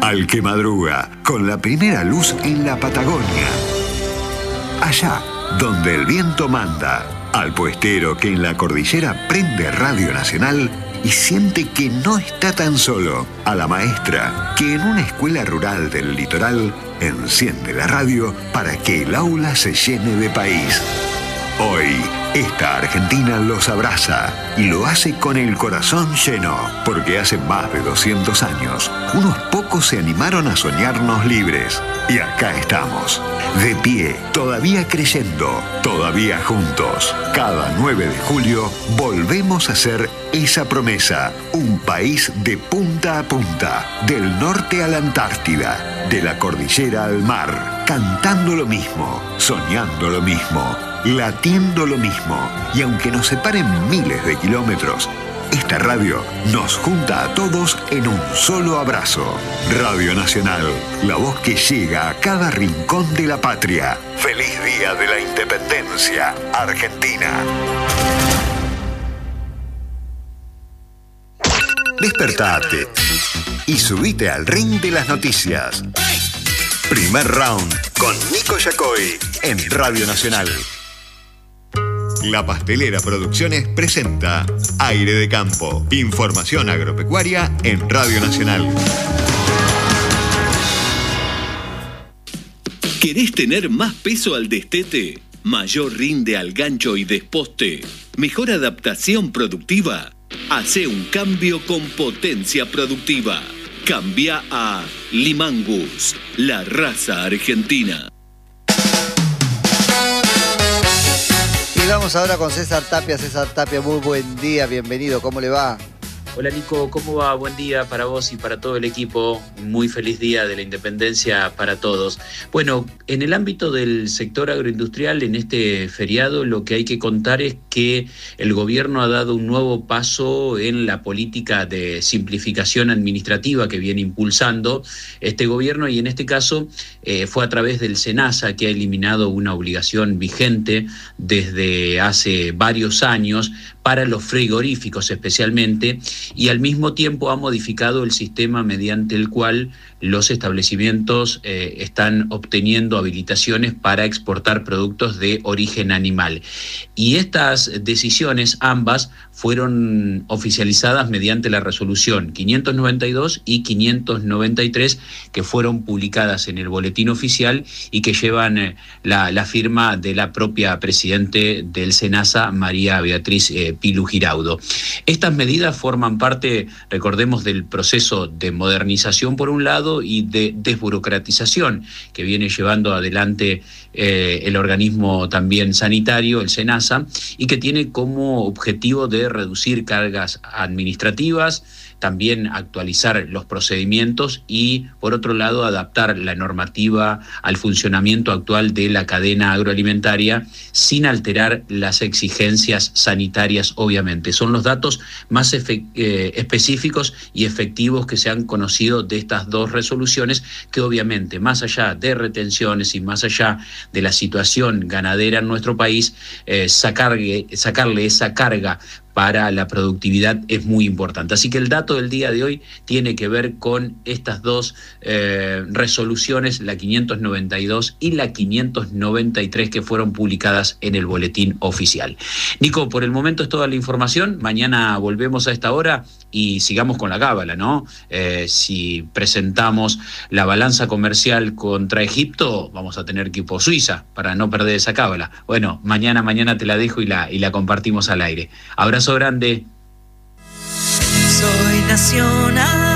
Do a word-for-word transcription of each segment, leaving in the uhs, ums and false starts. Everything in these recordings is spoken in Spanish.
al que madruga, con la primera luz en la Patagonia. Allá, donde el viento manda, al puestero que en la cordillera prende Radio Nacional y siente que no está tan solo, a la maestra que en una escuela rural del litoral enciende la radio para que el aula se llene de país. Hoy, esta Argentina los abraza y lo hace con el corazón lleno, porque hace más de doscientos años, unos pocos se animaron a soñarnos libres. Y acá estamos, de pie, todavía creyendo, todavía juntos. Cada nueve de julio volvemos a hacer esa promesa, un país de punta a punta, del norte a la Antártida, de la cordillera al mar, cantando lo mismo, soñando lo mismo, latiendo lo mismo, y aunque nos separen miles de kilómetros, esta radio nos junta a todos en un solo abrazo. Radio Nacional, la voz que llega a cada rincón de la patria. ¡Feliz Día de la Independencia, Argentina! Despertate y subite al ring de las noticias. Primer round con Nico Yacoy en Radio Nacional. La Pastelera Producciones presenta Aire de Campo. Información agropecuaria en Radio Nacional. ¿Querés tener más peso al destete? ¿Mayor rinde al gancho y desposte? ¿Mejor adaptación productiva? Hacé un cambio con potencia productiva. Cambia a Limangus, la raza argentina. Y vamos ahora con César Tapia. César Tapia, muy buen día, bienvenido, ¿cómo le va? Hola Nico, ¿cómo va? Buen día para vos y para todo el equipo. Muy feliz día de la independencia para todos. Bueno, en el ámbito del sector agroindustrial, en este feriado, lo que hay que contar es que el gobierno ha dado un nuevo paso en la política de simplificación administrativa que viene impulsando este gobierno, y en este caso eh, fue a través del SENASA, que ha eliminado una obligación vigente desde hace varios años para los frigoríficos especialmente, y al mismo tiempo ha modificado el sistema mediante el cual los establecimientos eh, están obteniendo habilitaciones para exportar productos de origen animal. Y estas decisiones, ambas, fueron oficializadas mediante la resolución quinientos noventa y dos y quinientos noventa y tres, que fueron publicadas en el boletín oficial y que llevan eh, la, la firma de la propia presidente del SENASA, María Beatriz eh, Pilu Giraudo. Estas medidas forman parte, recordemos, del proceso de modernización por un lado y de desburocratización que viene llevando adelante eh, el organismo también sanitario, el SENASA, y que tiene como objetivo de reducir cargas administrativas, también actualizar los procedimientos y, por otro lado, adaptar la normativa al funcionamiento actual de la cadena agroalimentaria sin alterar las exigencias sanitarias, obviamente. Son los datos más efe- eh, específicos y efectivos que se han conocido de estas dos resoluciones, que obviamente, más allá de retenciones y más allá de la situación ganadera en nuestro país, eh, sacarle, sacarle esa carga para la productividad es muy importante. Así que el dato del día de hoy tiene que ver con estas dos eh, resoluciones, la quinientos noventa y dos y la quinientos noventa y tres, que fueron publicadas en el boletín oficial. Nico, por el momento es toda la información. Mañana volvemos a esta hora y sigamos con la cábala, ¿no? Eh, si presentamos la balanza comercial contra Egipto, vamos a tener que ir por Suiza para no perder esa cábala. Bueno, mañana, mañana te la dejo y la, y la compartimos al aire. Abrazo grande. Soy nacional.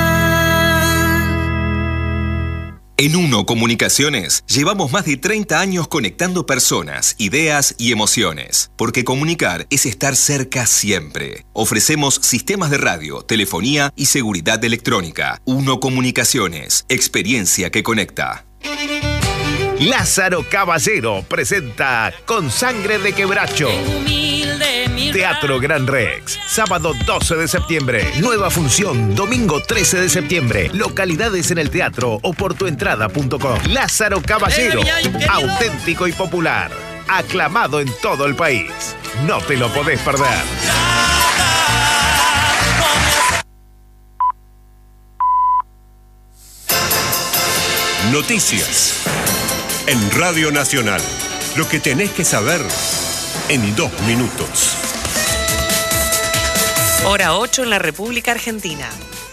En Uno Comunicaciones llevamos más de treinta años conectando personas, ideas y emociones, porque comunicar es estar cerca siempre. Ofrecemos sistemas de radio, telefonía y seguridad electrónica. Uno Comunicaciones, experiencia que conecta. Lázaro Caballero presenta Con Sangre de Quebracho. Teatro Gran Rex, sábado doce de septiembre. Nueva función, domingo trece de septiembre. Localidades en el teatro o por tuentrada punto com. Lázaro Caballero, auténtico y popular. Aclamado en todo el país. No te lo podés perder. Noticias. En Radio Nacional. Lo que tenés que saber en dos minutos. Hora ocho en la República Argentina.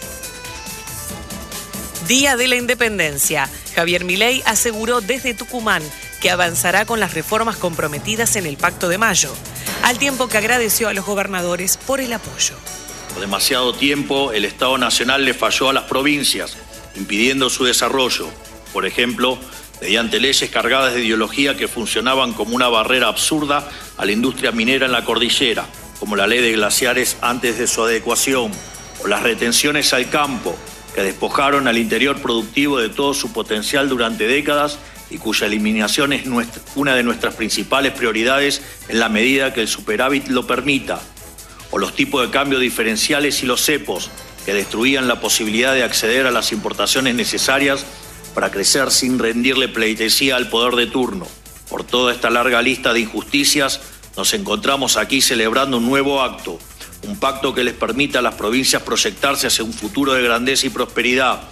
Día de la Independencia. Javier Milei aseguró desde Tucumán que avanzará con las reformas comprometidas en el Pacto de Mayo, al tiempo que agradeció a los gobernadores por el apoyo. Por demasiado tiempo, el Estado Nacional le falló a las provincias, impidiendo su desarrollo. Por ejemplo, mediante leyes cargadas de ideología que funcionaban como una barrera absurda a la industria minera en la cordillera, como la ley de glaciares antes de su adecuación, o las retenciones al campo, que despojaron al interior productivo de todo su potencial durante décadas y cuya eliminación es nuestra, una de nuestras principales prioridades en la medida que el superávit lo permita, o los tipos de cambio diferenciales y los cepos, que destruían la posibilidad de acceder a las importaciones necesarias para crecer sin rendirle pleitesía al poder de turno. Por toda esta larga lista de injusticias, nos encontramos aquí celebrando un nuevo acto, un pacto que les permita a las provincias proyectarse hacia un futuro de grandeza y prosperidad.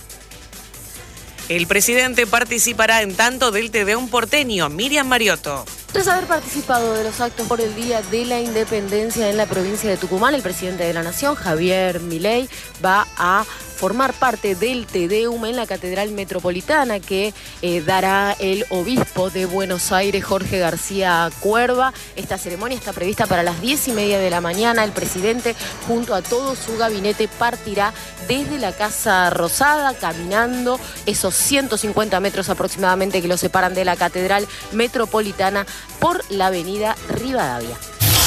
El presidente participará en tanto del Tedeum porteño. Miriam Mariotto. Tras haber participado de los actos por el Día de la Independencia en la provincia de Tucumán, el presidente de la Nación, Javier Milei, va a formar parte del Tedeum en la Catedral Metropolitana que eh, dará el obispo de Buenos Aires, Jorge García Cuerva. Esta ceremonia está prevista para las diez y media de la mañana. El presidente, junto a todo su gabinete, partirá desde la Casa Rosada, caminando esos ciento cincuenta metros aproximadamente que lo separan de la Catedral Metropolitana por la avenida Rivadavia.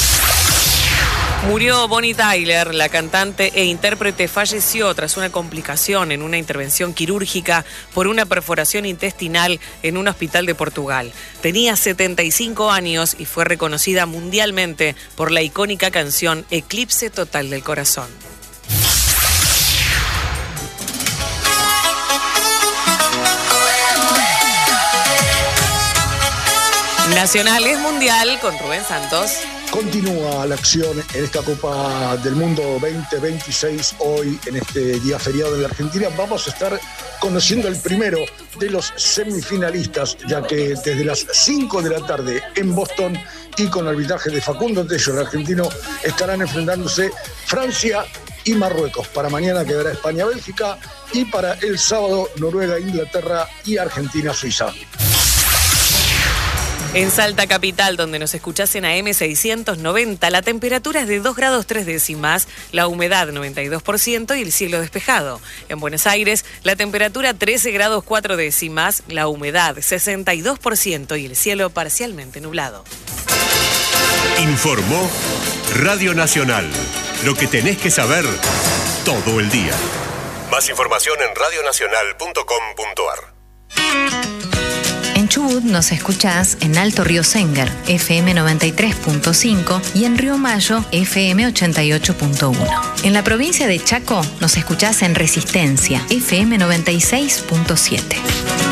Murió Bonnie Tyler, la cantante e intérprete falleció tras una complicación en una intervención quirúrgica por una perforación intestinal en un hospital de Portugal. Tenía setenta y cinco años y fue reconocida mundialmente por la icónica canción Eclipse Total del Corazón. Nacional es Mundial con Rubén Santos. Continúa la acción en esta Copa del Mundo veinte veintiséis. Hoy, en este día feriado en la Argentina, vamos a estar conociendo el primero de los semifinalistas, ya que desde las cinco de la tarde en Boston y con arbitraje de Facundo Tello, el argentino, estarán enfrentándose Francia y Marruecos. Para mañana quedará España-Bélgica y para el sábado Noruega-Inglaterra y Argentina-Suiza. En Salta Capital, donde nos escuchás en A M seiscientos noventa, la temperatura es de dos grados tres décimas, la humedad noventa y dos por ciento y el cielo despejado. En Buenos Aires, la temperatura trece grados cuatro décimas, la humedad sesenta y dos por ciento y el cielo parcialmente nublado. Informó Radio Nacional. Lo que tenés que saber todo el día. Más información en radio nacional punto com punto a r. En Chubut nos escuchás en Alto Río Sengar, F M noventa y tres punto cinco y en Río Mayo, F M ochenta y ocho punto uno. En la provincia de Chaco nos escuchás en Resistencia, F M noventa y seis punto siete.